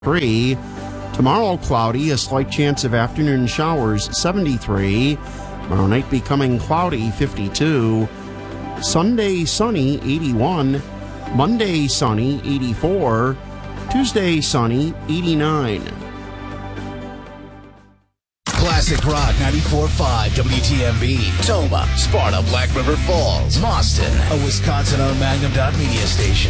3. Tomorrow, cloudy, a slight chance of afternoon showers, 73. Tomorrow night becoming cloudy, 52. Sunday, sunny, 81. Monday, sunny, 84. Tuesday, sunny, 89. Classic Rock 94.5 WTMB. Toma, Sparta, Black River Falls, Boston. A Wisconsin-owned Magnum Dot Media station.